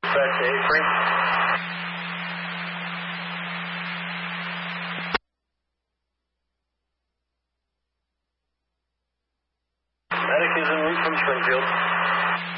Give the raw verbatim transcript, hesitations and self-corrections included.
Back to April. Medic is en route from Springfield.